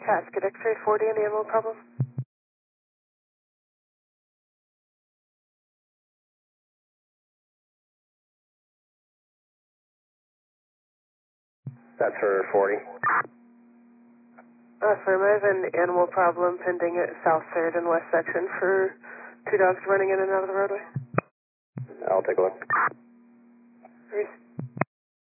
Cats, get X-ray 40 on the animal problem. That's for 40. Affirm, I have an animal problem pending at South 3rd and West Section for 2 dogs running in and out of the roadway. I'll take a look. Reese.